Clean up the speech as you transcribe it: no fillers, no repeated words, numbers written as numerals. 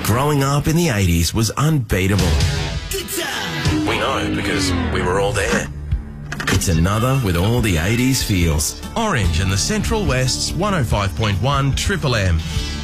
Growing up in the 80s was unbeatable. We know because we were all there. It's another with all the 80s feels. Orange and the Central West's 105.1 Triple M.